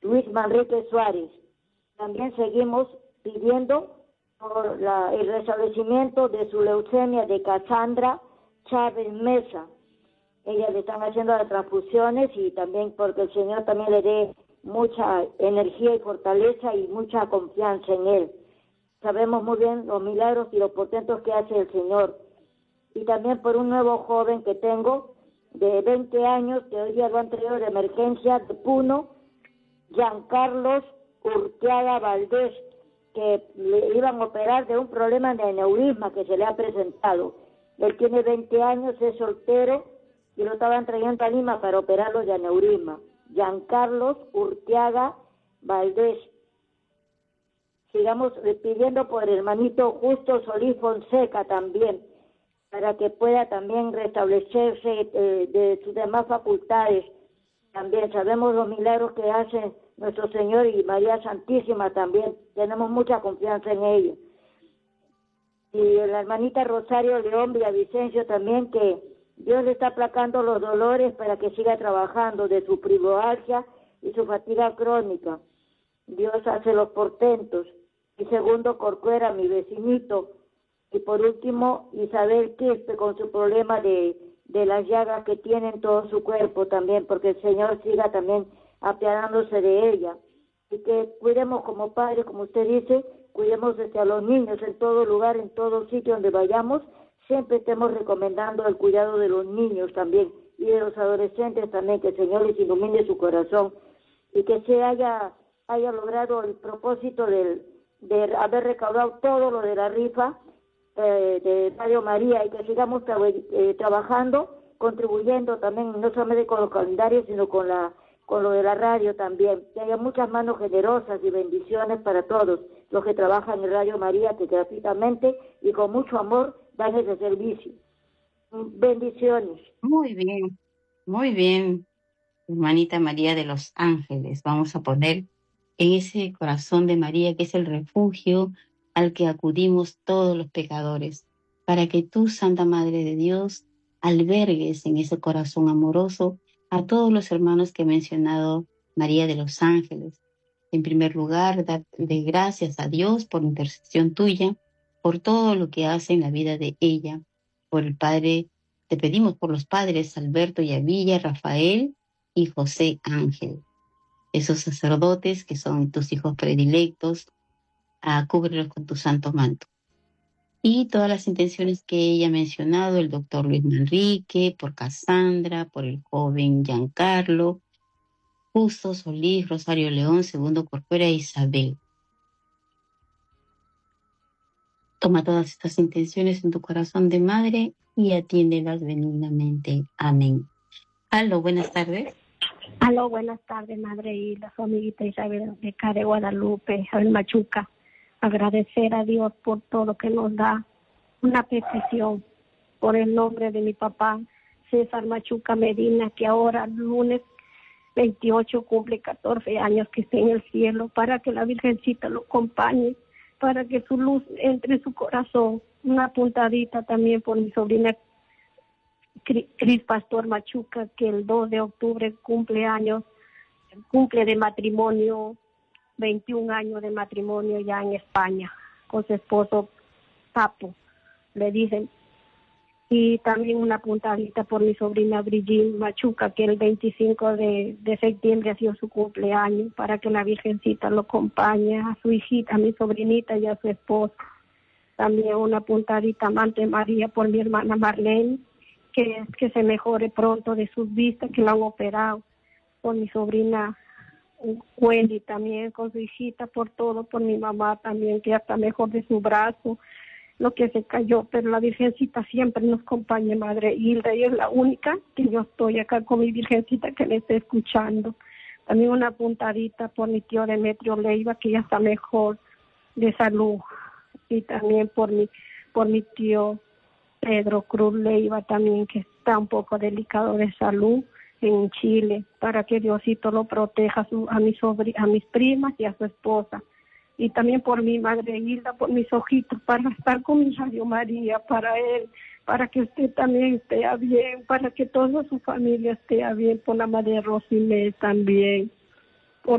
Luis Manrique Suárez. También seguimos pidiendo por el restablecimiento de su leucemia de Cassandra Chávez Mesa. Ella le están haciendo las transfusiones y también porque el Señor también le dé mucha energía y fortaleza y mucha confianza en Él. Sabemos muy bien los milagros y los portentos que hace el Señor. Y también por un nuevo joven que tengo de 20 años que hoy día lo han traído de emergencia de Puno, Giancarlos Urteaga Valdés, que le iban a operar de un problema de aneurisma que se le ha presentado. Él tiene 20 años, es soltero y lo estaban trayendo a Lima para operarlo de aneurisma. Giancarlos Urteaga Valdés. Sigamos pidiendo por el hermanito Justo Solís Fonseca también, para que pueda también restablecerse de sus demás facultades. También sabemos los milagros que hace nuestro Señor y María Santísima también. Tenemos mucha confianza en ella. Y la hermanita Rosario León Villavicencio también, que Dios le está aplacando los dolores para que siga trabajando de su fibromialgia y su fatiga crónica. Dios hace los portentos. Y segundo, Corcuera, mi vecinito. Y por último, Isabel Quispe con su problema de las llagas que tiene en todo su cuerpo también, porque el Señor siga también apiadándose de ella. Y que cuidemos como padres, como usted dice, cuidemos a los niños en todo lugar, en todo sitio donde vayamos, siempre estemos recomendando el cuidado de los niños también y de los adolescentes también, que el Señor les ilumine su corazón y que se haya logrado el propósito de haber recaudado todo lo de la rifa de Radio María y que sigamos trabajando, contribuyendo también, no solamente con los calendarios, sino con lo de la radio también, que haya muchas manos generosas y bendiciones para todos los que trabajan en Radio María, que gratuitamente y con mucho amor dan ese servicio. Bendiciones. Muy bien, hermanita María de los Ángeles. Vamos a poner en ese corazón de María, que es el refugio al que acudimos todos los pecadores, para que tú, Santa Madre de Dios, albergues en ese corazón amoroso a todos los hermanos que he mencionado, María de los Ángeles. En primer lugar, darle gracias a Dios por intercesión tuya, por todo lo que hace en la vida de ella, por el Padre, te pedimos por los padres Alberto Yavilla, Rafael y José Ángel, esos sacerdotes que son tus hijos predilectos, cúbrelos con tu santo manto. Y todas las intenciones que ella ha mencionado, el doctor Luis Manrique, por Cassandra, por el joven Giancarlo, Justo Solís, Rosario León, Segundo Corcuera e Isabel. Toma todas estas intenciones en tu corazón de madre y atiéndelas benignamente. Amén. Aló, buenas tardes. Aló, buenas tardes, Madre Hilda, su amiguita Isabel de Care Guadalupe, Isabel Machuca. Agradecer a Dios por todo lo que nos da. Una petición por el nombre de mi papá, César Machuca Medina, que ahora lunes 28 cumple 14 años, que esté en el cielo, para que la Virgencita lo acompañe, para que su luz entre en su corazón. Una puntadita también por mi sobrina Cris Pastor Machuca, que el 2 de octubre cumple de matrimonio, 21 años de matrimonio ya en España, con su esposo Papo, le dicen. Y también una puntadita por mi sobrina Brigitte Machuca, que el 25 de septiembre ha sido su cumpleaños, para que la Virgencita lo acompañe, a su hijita, a mi sobrinita y a su esposo. También una puntadita, Amante María, por mi hermana Marlene, que se mejore pronto de sus vistas, que la han operado. Por mi sobrina Wendy también, con su hijita, por todo, por mi mamá también, que ya está mejor de su brazo, lo que se cayó, pero la Virgencita siempre nos acompaña, Madre Hilda, y es la única que yo estoy acá con mi Virgencita que le esté escuchando. También una puntadita por mi tío Demetrio Leiva, que ya está mejor de salud, y también por mi tío Pedro Cruz Leiva también, que está un poco delicado de salud en Chile, para que Diosito lo proteja a mis primas y a su esposa. Y también por mi Madre Hilda, por mis ojitos, para estar con mi Radio María, para él, para que usted también esté bien, para que toda su familia esté bien, por la Madre Rosimé también.